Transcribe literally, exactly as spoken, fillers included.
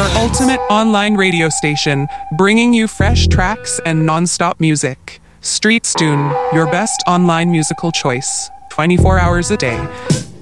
your ultimate online radio station, bringing you fresh tracks and non-stop music. Streetstune, your best online musical choice, twenty-four hours a day.